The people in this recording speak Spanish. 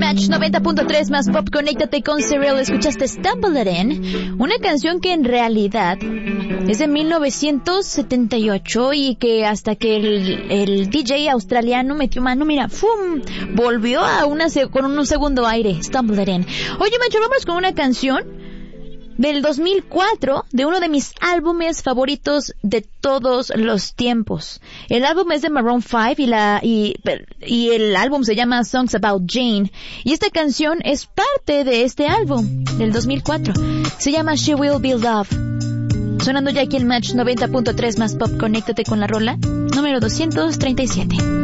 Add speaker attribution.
Speaker 1: Match 90.3 más pop. Conéctate con Cyril. Escuchaste Stumble It In, una canción que en realidad es de 1978 y que hasta que el DJ australiano metió mano, mira, ¡fum!, volvió a con un segundo aire. Stumble It In. Oye, Macho, vamos con una canción del 2004, de uno de mis álbumes favoritos de todos los tiempos. El álbum es de Maroon 5 y el álbum se llama Songs About Jane. Y esta canción es parte de este álbum del 2004. Se llama She Will Be Love. Sonando ya aquí en Match 90.3 más pop. Conéctate con la rola número 237.